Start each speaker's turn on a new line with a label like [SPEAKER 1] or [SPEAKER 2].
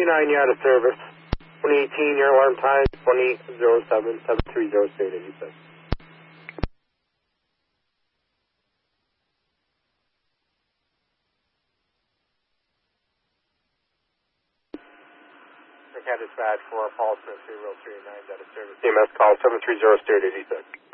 [SPEAKER 1] 29, you're out of service. 2018, your alarm time, 2007, 730, state 86. Cat dispatch for Paul Smith, 3039, out of service. CMS call 730, state 86.